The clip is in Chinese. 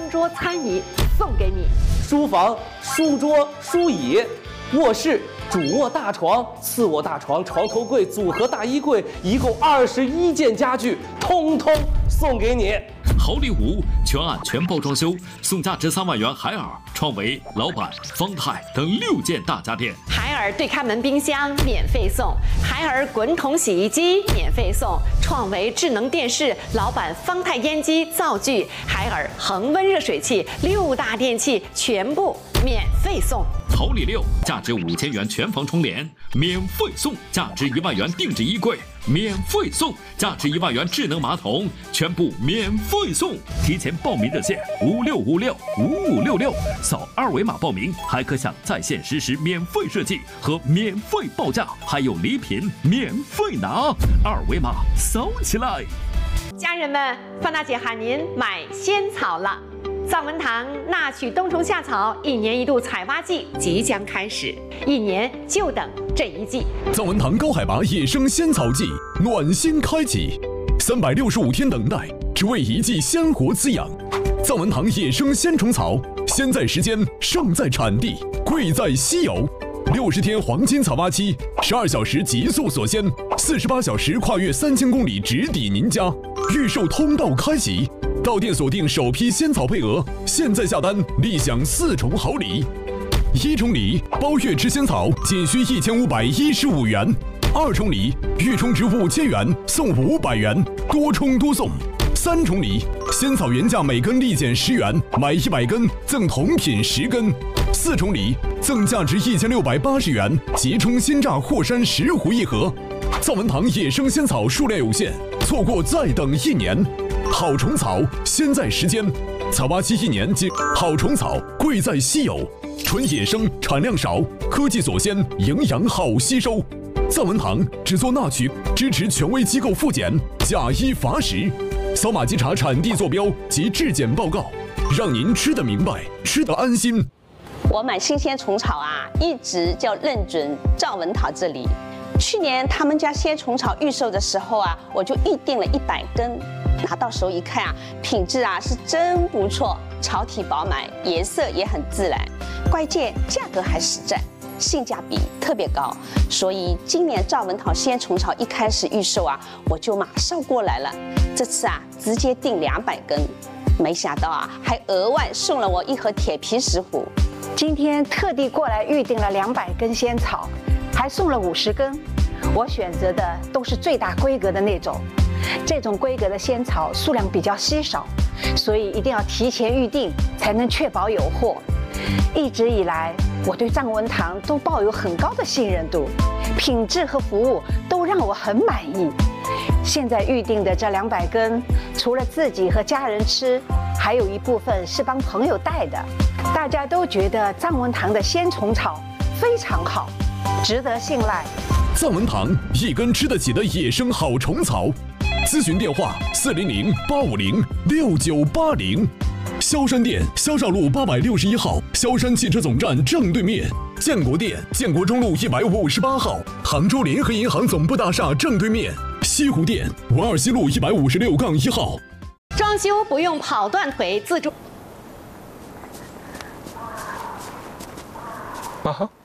餐桌餐椅送给你。 书房书桌书椅，卧室主卧大床、次卧大床、床头柜、组合大衣柜，一共21件家具，通通送给你。 好礼物，全案全包装修，送价值3万元海尔、创维、老板、方太等6件大家电。 海尔对开门冰箱免费送，海尔滚筒洗衣机免费送，创维智能电视、老板方太烟机灶具、海尔恒温热水器6大电器全部免费送。 好礼6，价值5000元全房窗帘免费送，价值1万元定制衣柜免费送，价值1万元智能马桶全部免费送。提前报名热线56565566，扫2维码报名，还可享在线实时免费设计和免费报价，还有礼品免费拿，2维码扫起来。 家人们，方大姐喊您买仙草了。藏文堂纳曲冬虫夏草1年1度采挖季即将开始，1年就等这一季。 藏文堂高海拔野生仙草季暖心开启，365天等待，只为一季鲜活滋养。藏文堂野生鲜虫草，先在时间，胜在产地，贵在稀有。60天黄金采挖期，12小时极速锁鲜，48小时跨越3000公里直抵您家。预售通道开启，到店锁定首批仙草配额，现在下单立享4重好礼。1重礼，包月吃仙草仅需1515元；2重礼，预充值5000元送500元，多充多送。3重礼，仙草原价每根立减10元，买100根赠同品10根。4重礼，赠价值1680元即充鲜榨霍山10壶1盒。藏文堂野生仙草数量有限，错过再等1年。好虫草，先在时间，采挖期1年仅好虫草，贵在稀有，纯野生，产量少，科技锁鲜，营养好吸收。藏文堂只做纳曲，支持权威机构复检，假一罚10。扫码稽查产地坐标及质检报告，让您吃得明白，吃得安心。 我买新鲜虫草啊，一直就认准藏文堂这里。去年他们家鲜虫草预售的时候啊，我就预定了100根，拿到手一看啊，品质啊是真不错，草体饱满，颜色也很自然，关键价格还实在，性价比特别高。所以今年藏文堂鲜虫草一开始预售啊，我就马上过来了。这次啊，直接订200根，没想到啊，还额外送了我1盒铁皮石斛。 今天特地过来预定了200根仙草，还送了50根。我选择的都是最大规格的那种，这种规格的仙草数量比较稀少，所以一定要提前预定，才能确保有货。一直以来，我对藏文堂都抱有很高的信任度，品质和服务都让我很满意。现在预定的这200根，除了自己和家人吃，还有一部分是帮朋友带的。大家都觉得藏文堂的鲜虫草非常好，值得信赖。 藏文堂一根吃得起的野生好虫草，咨询电话400-850-6980。萧山店萧少路861号，萧山汽车总站正对面；建国店建国中路158号，杭州联合银行总部大厦正对面；西湖店文二西路156-1号。 装修不用跑断腿，自助。 妈，